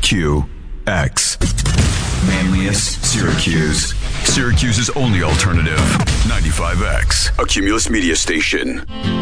QX. Manlius, Syracuse. Syracuse's only alternative. 95X, a Cumulus media station.